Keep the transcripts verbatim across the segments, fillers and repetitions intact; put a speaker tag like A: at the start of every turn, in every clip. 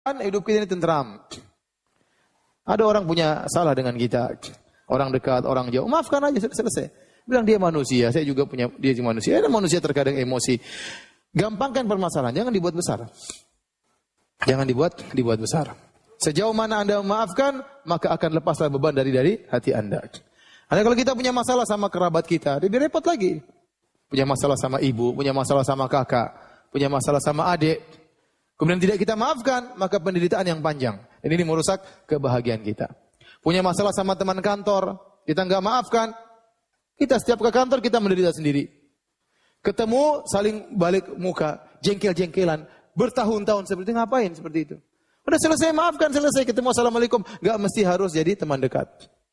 A: hidup kita ini tentram. Ada orang punya salah dengan kita, orang dekat, orang jauh, maafkan aja, selesai. Bilang dia manusia, saya juga punya, dia juga manusia. Ada manusia terkadang emosi. Gampangkan permasalahan, jangan dibuat besar. Jangan dibuat dibuat besar. Sejauh mana Anda memaafkan, maka akan lepaslah beban dari dari hati Anda. Anda kalau kita punya masalah sama kerabat kita, dia repot lagi. Punya masalah sama ibu, punya masalah sama kakak, punya masalah sama adik. Kemudian tidak kita maafkan, maka penderitaan yang panjang. Dan ini merusak kebahagiaan kita. Punya masalah sama teman kantor, kita enggak maafkan, kita setiap ke kantor kita menderita sendiri. Ketemu saling balik muka, jengkel-jengkelan, bertahun-tahun seperti ngapain seperti itu. Udah selesai, maafkan, selesai, ketemu assalamualaikum. Enggak mesti harus jadi teman dekat.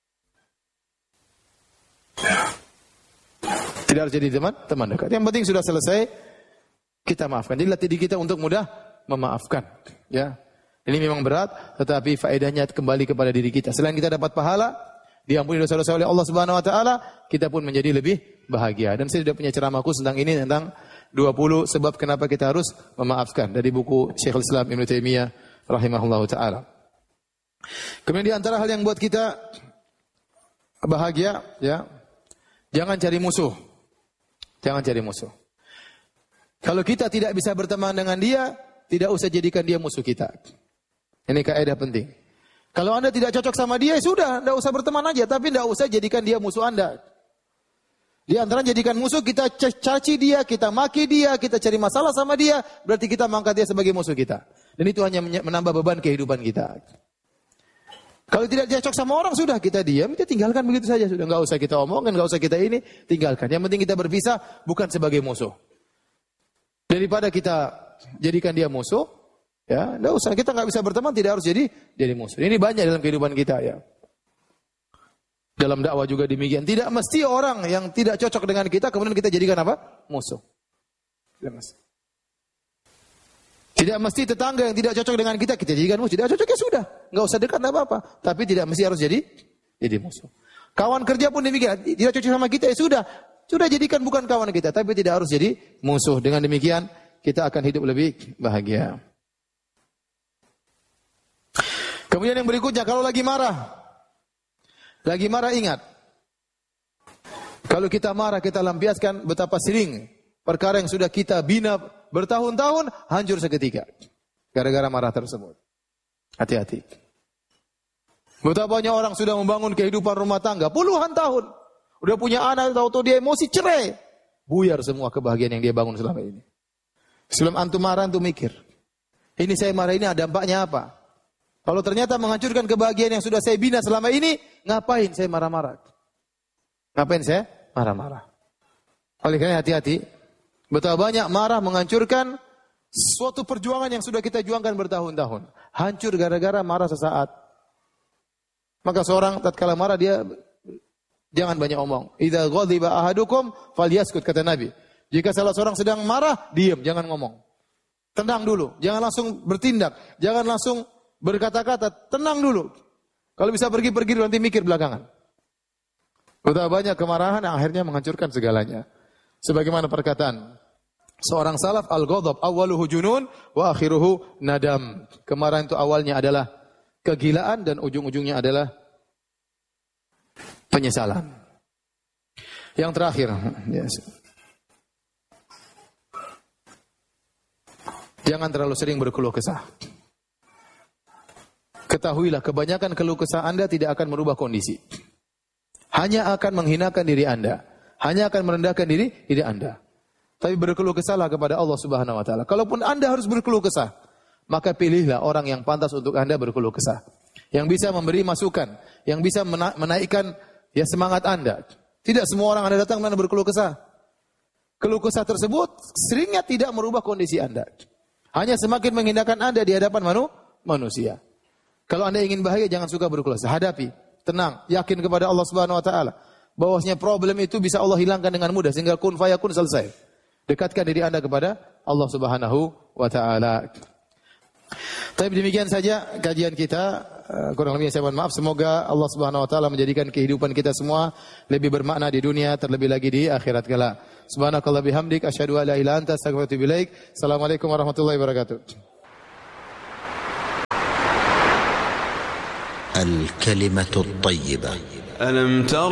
A: Tidak harus jadi teman teman dekat. Yang penting sudah selesai, kita maafkan. Jadi latih diri kita untuk mudah memaafkan. Ya, ini memang berat, tetapi faedahnya kembali kepada diri kita. Selain kita dapat pahala, diampuni dosa-dosa oleh Allah Subhanahu Wa Taala, kita pun menjadi lebih bahagia. Dan saya sudah punya ceramah khusus tentang ini, tentang dua puluh sebab kenapa kita harus memaafkan, dari buku Syekhul Islam Ibnu Taimiyah rahimahullahu taala. Kemudian di antara hal yang buat kita bahagia, ya, jangan cari musuh. Jangan cari musuh. Kalau kita tidak bisa berteman dengan dia, tidak usah jadikan dia musuh kita. Ini kaidah penting. Kalau Anda tidak cocok sama dia, sudah, tidak usah berteman aja, tapi tidak usah jadikan dia musuh Anda. Di antara jadikan musuh, kita caci dia, kita maki dia, kita cari masalah sama dia, berarti kita mengangkat dia sebagai musuh kita. Dan itu hanya menambah beban kehidupan kita. Kalau tidak cocok sama orang, sudah kita diam, kita tinggalkan begitu saja. Sudah, enggak usah kita omongkan, enggak usah kita ini, tinggalkan. Yang penting kita berpisah, bukan sebagai musuh. Daripada kita jadikan dia musuh, ya, enggak usah. Kita enggak bisa berteman, tidak harus jadi jadi musuh. Ini banyak dalam kehidupan kita, ya. Dalam dakwah juga demikian. Tidak mesti orang yang tidak cocok dengan kita, kemudian kita jadikan apa? Musuh. Tidak mesti. Tidak mesti tetangga yang tidak cocok dengan kita, kita jadikan musuh. Tidak cocok, ya sudah. Enggak usah dekat, enggak apa-apa. Tapi tidak mesti harus jadi jadi musuh. Kawan kerja pun demikian. Tidak cocok sama kita, ya sudah. Sudah jadikan bukan kawan kita. Tapi tidak harus jadi musuh. Dengan demikian, kita akan hidup lebih bahagia. Kemudian yang berikutnya, kalau lagi marah. Lagi marah, ingat. Kalau kita marah, kita lampiaskan betapa sering perkara yang sudah kita bina bertahun-tahun, hancur seketika. Gara-gara marah tersebut. Hati-hati. Betapa banyak orang sudah membangun kehidupan rumah tangga puluhan tahun. Udah punya anak, tahu-tahu dia emosi, cerai. Buyar semua kebahagiaan yang dia bangun selama ini. Sebelum antum marah, antum mikir. Ini saya marah ini ada dampaknya apa? Kalau ternyata menghancurkan kebahagiaan yang sudah saya bina selama ini, ngapain saya marah-marah? Ngapain saya marah-marah? Oleh karena hati-hati. Betapa banyak marah menghancurkan suatu perjuangan yang sudah kita juangkan bertahun-tahun. Hancur gara-gara marah sesaat. Maka seorang tatkala marah dia jangan banyak omong. Idza ghadiba ahadukum falyaskut, kata Nabi. Jika salah seorang sedang marah, diam, jangan ngomong. Tenang dulu, jangan langsung bertindak, jangan langsung berkata-kata, tenang dulu. Kalau bisa pergi-pergi nanti mikir belakangan. Betapa banyak kemarahan yang akhirnya menghancurkan segalanya. Sebagaimana perkataan seorang salaf, al-ghadab awwaluhu junun wa akhiruhu nadam. Kemarahan itu awalnya adalah kegilaan dan ujung-ujungnya adalah penyesalan. Yang terakhir, yes. Jangan terlalu sering berkeluh kesah. Ketahuilah, kebanyakan keluh kesah Anda tidak akan merubah kondisi. Hanya akan menghinakan diri Anda. Hanya akan merendahkan diri diri Anda. Tapi berkeluh kesahlah kepada Allah Subhanahu Wa Taala. Kalaupun Anda harus berkeluh kesah, maka pilihlah orang yang pantas untuk Anda berkeluh kesah. Yang bisa memberi masukan, yang bisa mena menaikkan ya semangat Anda. Tidak semua orang Anda datang dan berkeluh kesah. Keluh kesah tersebut seringnya tidak merubah kondisi Anda. Hanya semakin menghinakan Anda di hadapan manu manusia. Kalau Anda ingin bahagia, jangan suka berkeluh kesah. Hadapi, tenang, yakin kepada Allah Subhanahu Wa Taala. Bahwasanya problem itu bisa Allah hilangkan dengan mudah sehingga kun fayakun selesai. Dekatkan diri Anda kepada Allah Subhanahu Wa Taala. Tapi demikian saja kajian kita. Kurang lebihnya saya mohon maaf. Semoga Allah Subhanahu Wa Taala menjadikan kehidupan kita semua lebih bermakna di dunia, terlebih lagi di akhirat kala. Subhanakallah bihamdik, asyhadu an la ilaha illa anta, astaghfiruka wa atubu ilaik. Assalamualaikum warahmatullahi wabarakatuh.
B: الكلمة الطيبة.
C: ألم تر